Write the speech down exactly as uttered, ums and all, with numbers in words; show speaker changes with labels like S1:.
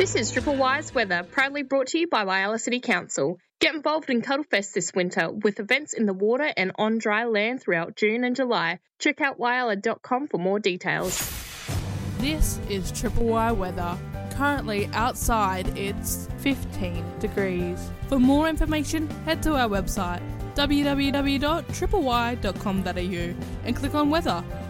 S1: This is Triple Y's weather, proudly brought to you by Whyalla City Council. Get involved in Cuddlefest this winter with events in the water and on dry land throughout June and July. Check out whyalla dot com for more details.
S2: This is Triple Y weather. Currently outside it's fifteen degrees. For more information, head to our website w w w dot triple y dot com dot a u and click on weather.